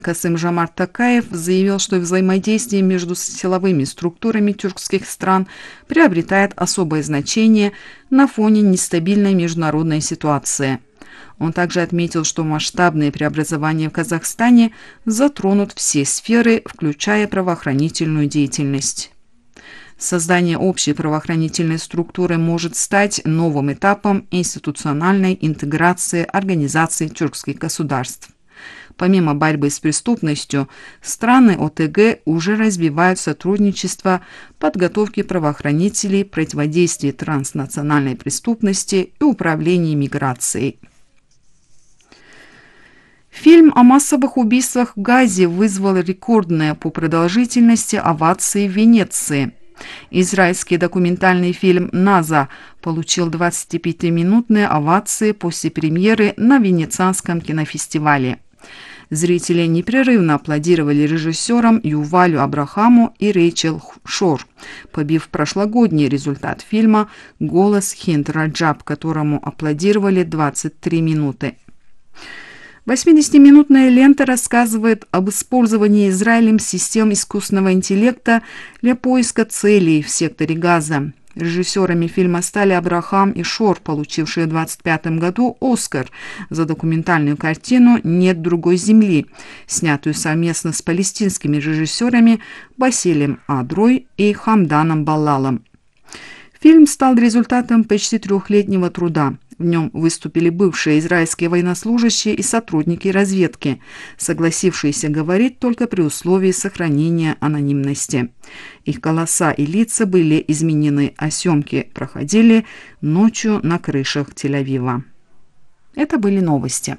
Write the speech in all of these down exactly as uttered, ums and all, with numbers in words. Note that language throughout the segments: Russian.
Касым-Жомарт Токаев заявил, что взаимодействие между силовыми структурами тюркских стран приобретает особое значение на фоне нестабильной международной ситуации. Он также отметил, что масштабные преобразования в Казахстане затронут все сферы, включая правоохранительную деятельность. Создание общей правоохранительной структуры может стать новым этапом институциональной интеграции организаций тюркских государств. Помимо борьбы с преступностью, страны ОТГ уже развивают сотрудничество, подготовки правоохранителей, противодействии транснациональной преступности и управлении миграцией. Фильм о массовых убийствах в Газе вызвал рекордные по продолжительности овации в Венеции. Израильский документальный фильм «Наза» получил двадцатипятиминутные овации после премьеры на Венецианском кинофестивале. Зрители непрерывно аплодировали режиссерам Ювалю Абрахаму и Рейчел Шор, побив прошлогодний результат фильма «Голос Хинд Раджаб», которому аплодировали двадцать три минуты. восьмидесятиминутная лента рассказывает об использовании Израилем систем искусственного интеллекта для поиска целей в секторе Газа. Режиссерами фильма стали Абрахам и Шор, получившие в двадцать пятом году «Оскар» за документальную картину «Нет другой земли», снятую совместно с палестинскими режиссерами Басилем Адрой и Хамданом Балалом. Фильм стал результатом почти трехлетнего труда. В нем выступили бывшие израильские военнослужащие и сотрудники разведки, согласившиеся говорить только при условии сохранения анонимности. Их голоса и лица были изменены, а съемки проходили ночью на крышах Тель-Авива. Это были новости.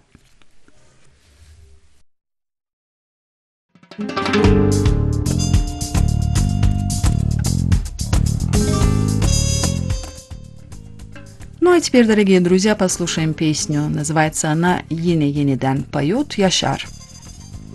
Ну а теперь, дорогие друзья, послушаем песню. Называется она «Yine yeniden поет Яшар».